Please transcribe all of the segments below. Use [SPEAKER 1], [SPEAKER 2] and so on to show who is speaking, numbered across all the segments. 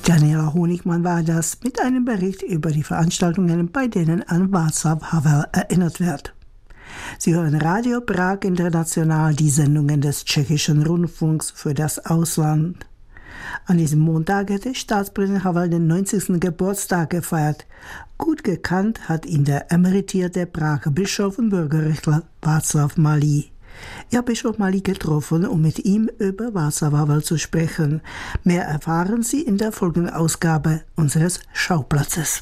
[SPEAKER 1] Daniela Honigmann war das mit einem Bericht über die Veranstaltungen, bei denen an Václav Havel erinnert wird. Sie hören Radio Prag International, die Sendungen des tschechischen Rundfunks für das Ausland. An diesem Montag hätte Staatspräsident Havel den 90. Geburtstag gefeiert. Gut gekannt hat ihn der emeritierte Prager Bischof und Bürgerrechtler Václav Malý. Ich habe Bischof Malý getroffen, um mit ihm über Václav Havel zu sprechen. Mehr erfahren Sie in der folgenden Ausgabe unseres Schauplatzes.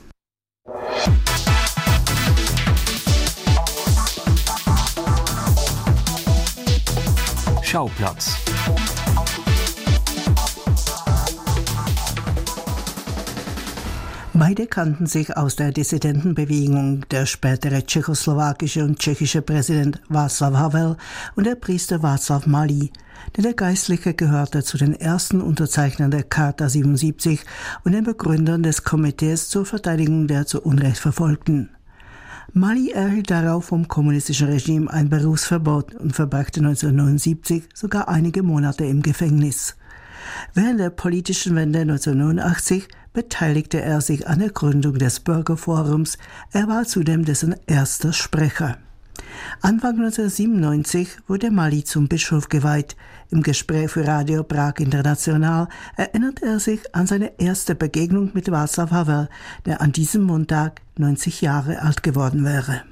[SPEAKER 2] Schauplatz.
[SPEAKER 1] Beide kannten sich aus der Dissidentenbewegung, der spätere tschechoslowakische und tschechische Präsident Václav Havel und der Priester Václav Malý, denn der Geistliche gehörte zu den ersten Unterzeichnern der Charta 77 und den Begründern des Komitees zur Verteidigung der zu Unrecht Verfolgten. Malý erhielt darauf vom kommunistischen Regime ein Berufsverbot und verbrachte 1979 sogar einige Monate im Gefängnis. Während der politischen Wende 1989 beteiligte er sich an der Gründung des Bürgerforums. Er war zudem dessen erster Sprecher. Anfang 1997 wurde Malý zum Bischof geweiht. Im Gespräch für Radio Prag International erinnert er sich an seine erste Begegnung mit Václav Havel, der an diesem Montag 90 Jahre alt geworden wäre.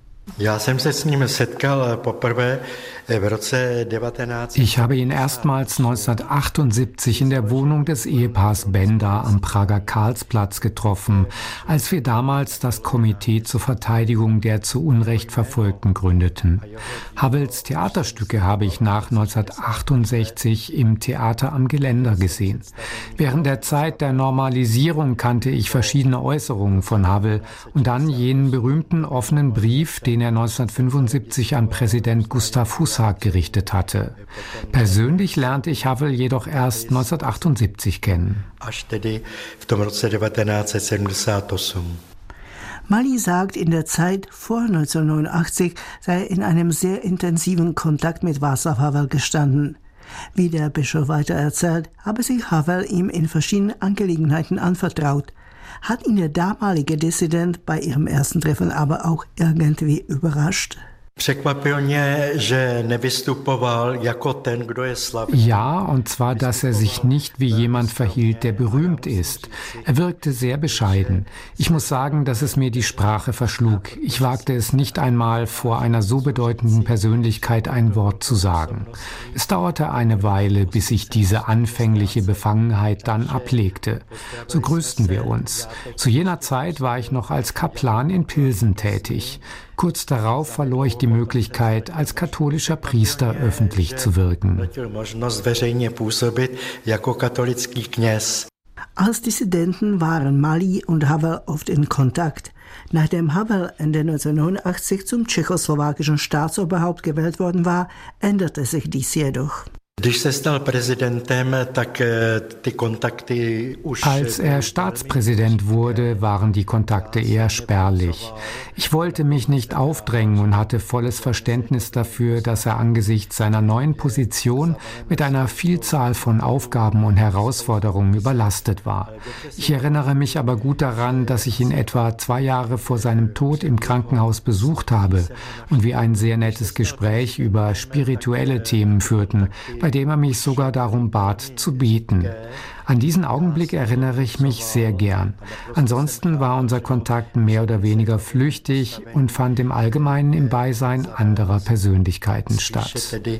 [SPEAKER 3] Ich habe ihn erstmals 1978 in der Wohnung des Ehepaars Benda am Prager Karlsplatz getroffen, als wir damals das Komitee zur Verteidigung der zu Unrecht Verfolgten gründeten. Havels Theaterstücke habe ich nach 1968 im Theater am Geländer gesehen. Während der Zeit der Normalisierung kannte ich verschiedene Äußerungen von Havel und dann jenen berühmten offenen Brief, den er 1975 an Präsident Gustav Husak gerichtet hatte. Persönlich lernte ich Havel jedoch erst 1978 kennen.
[SPEAKER 1] Malý sagt, in der Zeit vor 1989 sei er in einem sehr intensiven Kontakt mit Václav Havel gestanden. Wie der Bischof weiter erzählt, habe sich Havel ihm in verschiedenen Angelegenheiten anvertraut. Hat ihn der damalige Dissident bei ihrem ersten Treffen aber auch irgendwie überrascht?
[SPEAKER 3] Ja, und zwar, dass er sich nicht wie jemand verhielt, der berühmt ist. Er wirkte sehr bescheiden. Ich muss sagen, dass es mir die Sprache verschlug. Ich wagte es nicht einmal, vor einer so bedeutenden Persönlichkeit ein Wort zu sagen. Es dauerte eine Weile, bis ich diese anfängliche Befangenheit dann ablegte. So grüßten wir uns. Zu jener Zeit war ich noch als Kaplan in Pilsen tätig. Kurz darauf verlor ich die Möglichkeit, als katholischer Priester öffentlich zu wirken.
[SPEAKER 1] Als Dissidenten waren Malý und Havel oft in Kontakt. Nachdem Havel Ende 1989 zum tschechoslowakischen Staatsoberhaupt gewählt worden war, änderte sich dies jedoch.
[SPEAKER 3] Als er Staatspräsident wurde, waren die Kontakte eher spärlich. Ich wollte mich nicht aufdrängen und hatte volles Verständnis dafür, dass er angesichts seiner neuen Position mit einer Vielzahl von Aufgaben und Herausforderungen überlastet war. Ich erinnere mich aber gut daran, dass ich ihn etwa 2 Jahre vor seinem Tod im Krankenhaus besucht habe und wir ein sehr nettes Gespräch über spirituelle Themen führten, bei dem er mich sogar darum bat, zu beten. An diesen Augenblick erinnere ich mich sehr gern. Ansonsten war unser Kontakt mehr oder weniger flüchtig und fand im Allgemeinen im Beisein anderer Persönlichkeiten statt.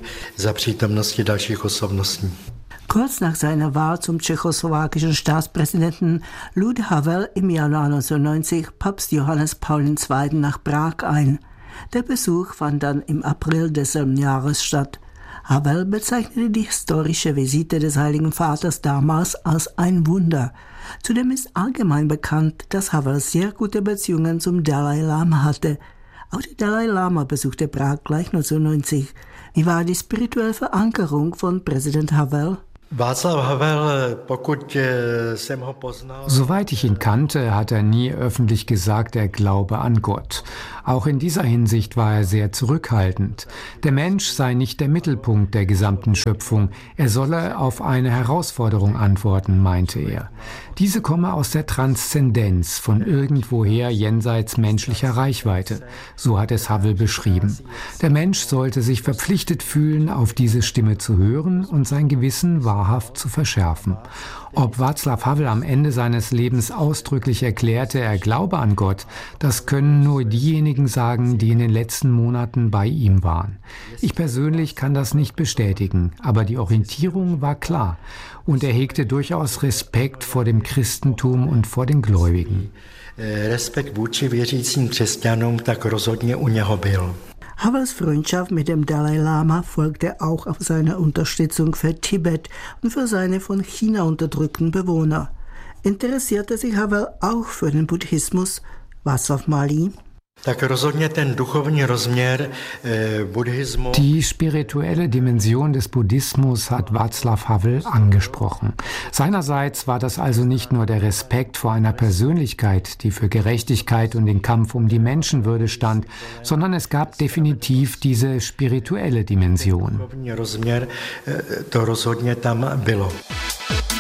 [SPEAKER 1] Kurz nach seiner Wahl zum tschechoslowakischen Staatspräsidenten lud Havel im Januar 1990 Papst Johannes Paul II. Nach Prag ein. Der Besuch fand dann im April desselben Jahres statt. Havel bezeichnete die historische Visite des Heiligen Vaters damals als ein Wunder. Zudem ist allgemein bekannt, dass Havel sehr gute Beziehungen zum Dalai Lama hatte. Auch der Dalai Lama besuchte Prag gleich 1990. Wie war die spirituelle Verankerung von Präsident Havel?
[SPEAKER 3] Soweit ich ihn kannte, hat er nie öffentlich gesagt, er glaube an Gott. Auch in dieser Hinsicht war er sehr zurückhaltend. Der Mensch sei nicht der Mittelpunkt der gesamten Schöpfung. Er solle auf eine Herausforderung antworten, meinte er. Diese komme aus der Transzendenz, von irgendwoher jenseits menschlicher Reichweite. So hat es Havel beschrieben. Der Mensch sollte sich verpflichtet fühlen, auf diese Stimme zu hören und sein Gewissen wahrhaft zu verschärfen. Ob Václav Havel am Ende seines Lebens ausdrücklich erklärte, er glaube an Gott, das können nur diejenigen sagen, die in den letzten Monaten bei ihm waren. Ich persönlich kann das nicht bestätigen, aber die Orientierung war klar und er hegte durchaus Respekt vor dem Christentum und vor den Gläubigen.
[SPEAKER 2] Respekt vůči věřícím křesťanům tak rozhodně u něho byl.
[SPEAKER 1] Havels Freundschaft mit dem Dalai Lama folgte auch auf seine Unterstützung für Tibet und für seine von China unterdrückten Bewohner. Interessierte sich Havel auch für den Buddhismus? Václav Malý?
[SPEAKER 3] Die spirituelle Dimension des Buddhismus hat Václav Havel angesprochen. Seinerseits war das also nicht nur der Respekt vor einer Persönlichkeit, die für Gerechtigkeit und den Kampf um die Menschenwürde stand, sondern es gab definitiv diese spirituelle Dimension.